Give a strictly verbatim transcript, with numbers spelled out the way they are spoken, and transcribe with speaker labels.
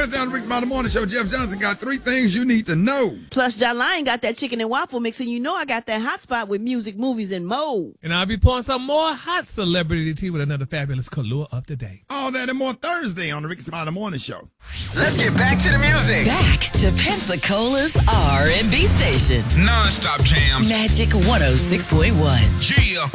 Speaker 1: Thursday on the Rick Smiley Morning Show. Jeff Johnson got three things you need to know.
Speaker 2: Plus, John Lyon got that chicken and waffle mix, and you know I got that hot spot with music, movies, and more.
Speaker 3: And I'll be pouring some more hot celebrity tea with another fabulous Kahlua of the day.
Speaker 1: All that and more Thursday on the Rick Smiley Morning Show.
Speaker 4: Let's get back to the music.
Speaker 5: Back to Pensacola's R and B station.
Speaker 4: Non-stop jams.
Speaker 5: Magic one oh six point one.
Speaker 4: Yeah.